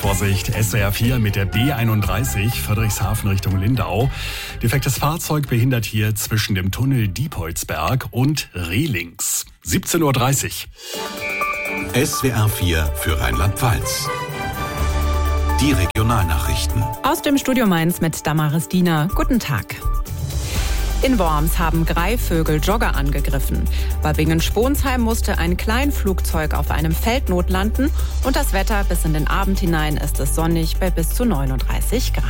Vorsicht, SWR 4 mit der B31 Friedrichshafen Richtung Lindau. Defektes Fahrzeug behindert hier zwischen dem Tunnel Diepholzberg und Rehlings. 17.30 Uhr. SWR 4 für Rheinland-Pfalz. Die Regionalnachrichten. Aus dem Studio Mainz mit Damaris Diener. Guten Tag. In Worms haben Greifvögel Jogger angegriffen. Bei Bingen-Sponsheim musste ein Kleinflugzeug auf einem Feld notlanden und das Wetter bis in den Abend hinein ist es sonnig bei bis zu 39 Grad.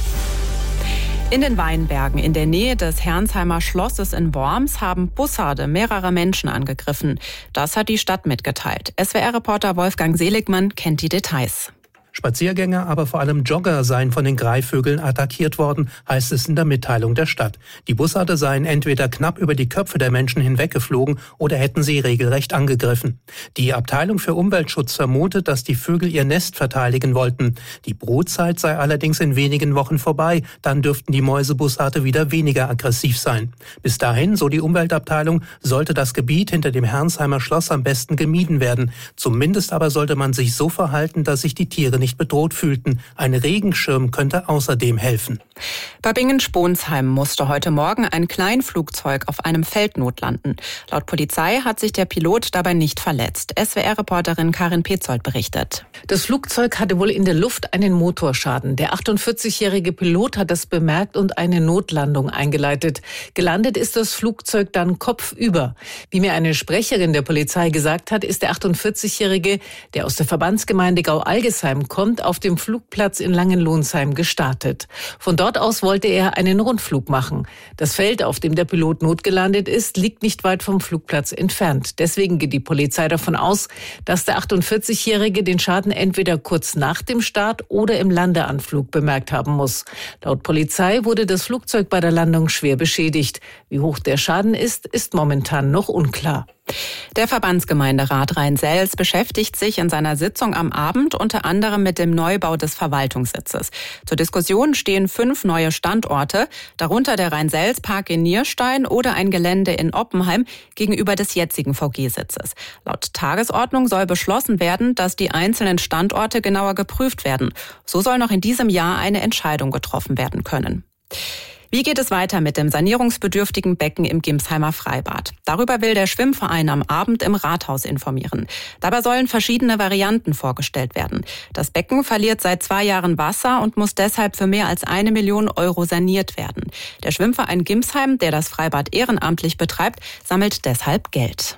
In den Weinbergen in der Nähe des Herrnsheimer Schlosses in Worms haben Bussarde mehrere Menschen angegriffen. Das hat die Stadt mitgeteilt. SWR-Reporter Wolfgang Seligmann kennt die Details. Spaziergänger, aber vor allem Jogger seien von den Greifvögeln attackiert worden, heißt es in der Mitteilung der Stadt. Die Bussarde seien entweder knapp über die Köpfe der Menschen hinweggeflogen oder hätten sie regelrecht angegriffen. Die Abteilung für Umweltschutz vermutet, dass die Vögel ihr Nest verteidigen wollten. Die Brutzeit sei allerdings in wenigen Wochen vorbei, dann dürften die Mäusebussarde wieder weniger aggressiv sein. Bis dahin, so die Umweltabteilung, sollte das Gebiet hinter dem Herrnsheimer Schloss am besten gemieden werden. Zumindest aber sollte man sich so verhalten, dass sich die Tiere nicht bedroht fühlten. Ein Regenschirm könnte außerdem helfen. Bei Bingen-Sponsheim musste heute Morgen ein Kleinflugzeug auf einem Feld notlanden. Laut Polizei hat sich der Pilot dabei nicht verletzt. SWR-Reporterin Karin Petzold berichtet. Das Flugzeug hatte wohl in der Luft einen Motorschaden. Der 48-jährige Pilot hat das bemerkt und eine Notlandung eingeleitet. Gelandet ist das Flugzeug dann kopfüber. Wie mir eine Sprecherin der Polizei gesagt hat, ist der 48-jährige, der aus der Verbandsgemeinde Gau-Algesheim kommt, auf dem Flugplatz in Langenlohnsheim gestartet. Von dort aus wollte er einen Rundflug machen. Das Feld, auf dem der Pilot notgelandet ist, liegt nicht weit vom Flugplatz entfernt. Deswegen geht die Polizei davon aus, dass der 48-jährige den Schaden entweder kurz nach dem Start oder im Landeanflug bemerkt haben muss. Laut Polizei wurde das Flugzeug bei der Landung schwer beschädigt. Wie hoch der Schaden ist, ist momentan noch unklar. Der Verbandsgemeinderat Rhein-Selz beschäftigt sich in seiner Sitzung am Abend unter anderem mit dem Neubau des Verwaltungssitzes. Zur Diskussion stehen 5 neue Standorte, darunter der Rhein-Selz-Park in Nierstein oder ein Gelände in Oppenheim gegenüber des jetzigen VG-Sitzes. Laut Tagesordnung soll beschlossen werden, dass die einzelnen Standorte genauer geprüft werden. So soll noch in diesem Jahr eine Entscheidung getroffen werden können. Wie geht es weiter mit dem sanierungsbedürftigen Becken im Gimsheimer Freibad? Darüber will der Schwimmverein am Abend im Rathaus informieren. Dabei sollen verschiedene Varianten vorgestellt werden. Das Becken verliert seit 2 Jahren Wasser und muss deshalb für mehr als 1 Million Euro saniert werden. Der Schwimmverein Gimsheim, der das Freibad ehrenamtlich betreibt, sammelt deshalb Geld.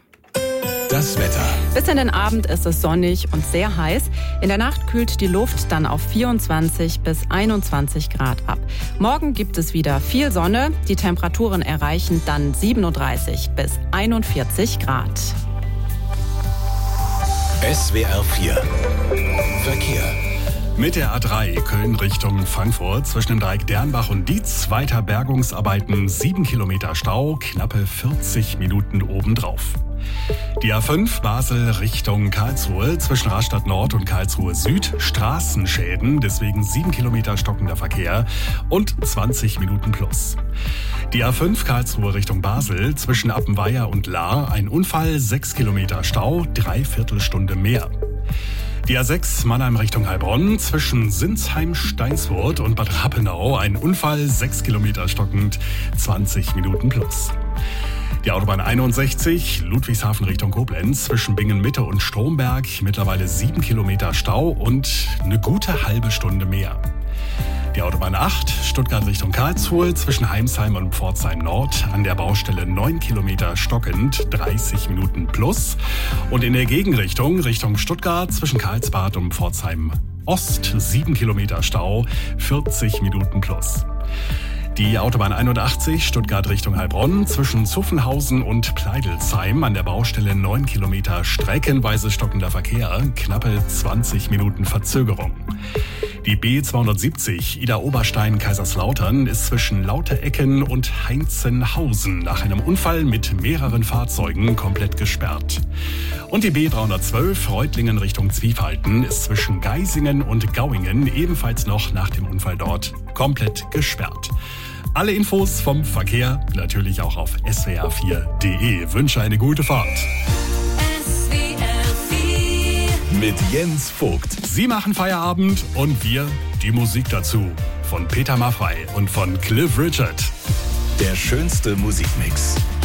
Das Wetter. Bis in den Abend ist es sonnig und sehr heiß. In der Nacht kühlt die Luft dann auf 24 bis 21 Grad ab. Morgen gibt es wieder viel Sonne. Die Temperaturen erreichen dann 37 bis 41 Grad. SWR 4 Verkehr. Mit der A3 Köln Richtung Frankfurt zwischen dem Dreieck Dernbach und Dietz weiter Bergungsarbeiten, 7 Kilometer Stau, knappe 40 Minuten obendrauf. Die A5 Basel Richtung Karlsruhe zwischen Rastatt Nord und Karlsruhe Süd, Straßenschäden, deswegen 7 Kilometer stockender Verkehr und 20 Minuten plus. Die A5 Karlsruhe Richtung Basel zwischen Appenweier und Lahr, ein Unfall, 6 Kilometer Stau, 3/4 Stunde mehr. Die A6 Mannheim Richtung Heilbronn zwischen Sinsheim, Steinsfurt und Bad Rappenau, ein Unfall, 6 Kilometer stockend, 20 Minuten plus. Die Autobahn 61 Ludwigshafen Richtung Koblenz zwischen Bingen-Mitte und Stromberg, mittlerweile 7 Kilometer Stau und eine gute halbe Stunde mehr. Die Autobahn 8 Stuttgart Richtung Karlsruhe zwischen Heimsheim und Pforzheim Nord, an der Baustelle 9 Kilometer stockend, 30 Minuten plus. Und in der Gegenrichtung Richtung Stuttgart zwischen Karlsbad und Pforzheim Ost, 7 Kilometer Stau, 40 Minuten plus. Die Autobahn 81 Stuttgart Richtung Heilbronn zwischen Zuffenhausen und Pleidelsheim, an der Baustelle 9 Kilometer streckenweise stockender Verkehr, knappe 20 Minuten Verzögerung. Die B270 Ida-Oberstein-Kaiserslautern ist zwischen Lauterecken und Heinzenhausen nach einem Unfall mit mehreren Fahrzeugen komplett gesperrt. Und die B312 Reutlingen Richtung Zwiefalten ist zwischen Geisingen und Gauingen ebenfalls noch nach dem Unfall dort komplett gesperrt. Alle Infos vom Verkehr natürlich auch auf swr4.de. Wünsche eine gute Fahrt. SWR 4 mit Jens Vogt. Sie machen Feierabend und wir die Musik dazu. Von Peter Maffay und von Cliff Richard. Der schönste Musikmix.